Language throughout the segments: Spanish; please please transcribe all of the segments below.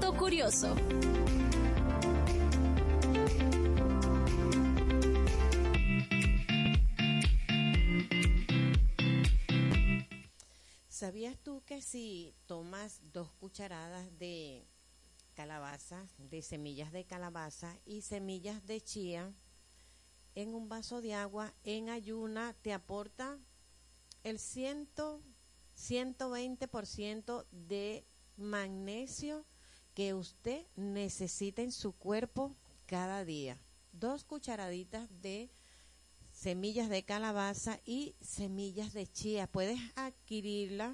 Dato curioso. ¿Sabías tú que si tomas 2 cucharadas de calabaza, de semillas de calabaza y semillas de chía en un vaso de agua en ayuna, te aporta el 120% de magnesio que usted necesita en su cuerpo cada día? 2 cucharaditas de semillas de calabaza y semillas de chía. Puedes adquirirla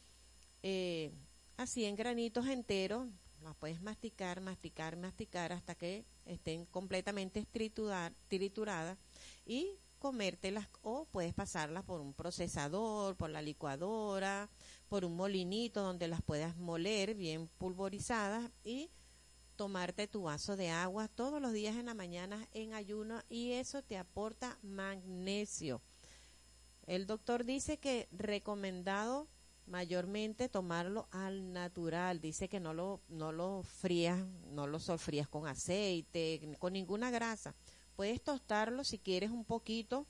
así en granitos enteros. Las puedes masticar, masticar, masticar hasta que estén completamente trituradas y comértelas, o puedes pasarlas por un procesador, por la licuadora, por un molinito donde las puedas moler bien pulverizadas y tomarte tu vaso de agua todos los días en la mañana en ayuno, y eso te aporta magnesio. El doctor dice que recomendado mayormente tomarlo al natural. Dice que no lo frías, no lo sofrías con aceite, con ninguna grasa. Puedes tostarlo si quieres un poquito,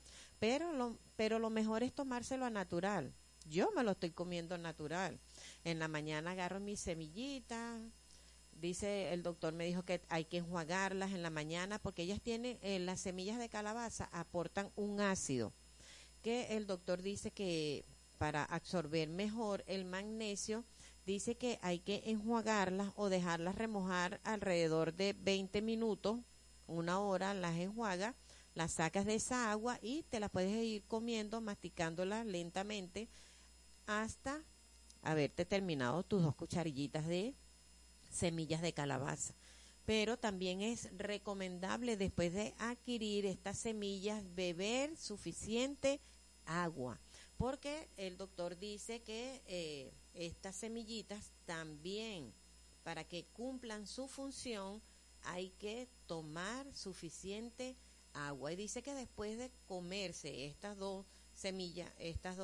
pero lo mejor es tomárselo a natural. Yo me lo estoy comiendo natural. En la mañana agarro mis semillitas. Dice el doctor, me dijo que hay que enjuagarlas en la mañana porque ellas tienen, las semillas de calabaza aportan un ácido que el doctor dice que para absorber mejor el magnesio, dice que hay que enjuagarlas o dejarlas remojar alrededor de 20 minutos, 1 hora, las enjuagas, las sacas de esa agua y te las puedes ir comiendo, masticándolas lentamente hasta haberte terminado tus 2 cucharillitas de semillas de calabaza. Pero también es recomendable, después de adquirir estas semillas, beber suficiente agua, porque el doctor dice que estas semillitas también, para que cumplan su función, hay que tomar suficiente agua. Y dice que después de comerse estas 2 semillas, estas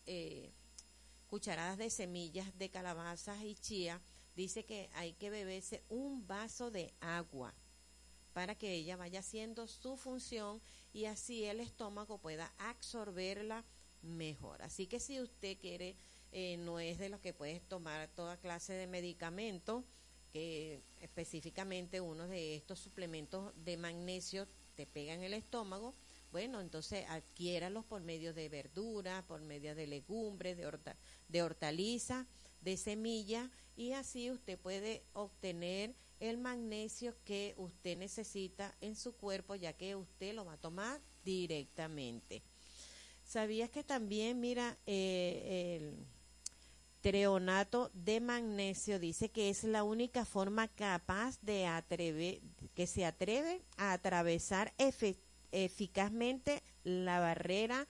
2 cucharadas de semillas de calabazas y chía, dice que hay que beberse un vaso de agua para que ella vaya haciendo su función y así el estómago pueda absorberla mejor. Así que si usted quiere, no es de los que puedes tomar toda clase de medicamentos, que específicamente uno de estos suplementos de magnesio te pega en el estómago, bueno, entonces adquiéralos por medio de verduras, por medio de legumbres, de hortalizas, de semilla, y así usted puede obtener el magnesio que usted necesita en su cuerpo, ya que usted lo va a tomar directamente. ¿Sabías que también, mira, el treonato de magnesio dice que es la única forma capaz que se atreve a atravesar eficazmente la barrera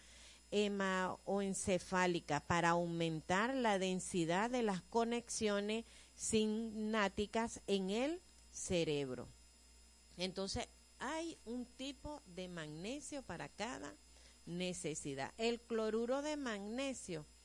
hematoencefálica para aumentar la densidad de las conexiones sinápticas en el cerebro? Entonces, hay un tipo de magnesio para cada necesidad. El cloruro de magnesio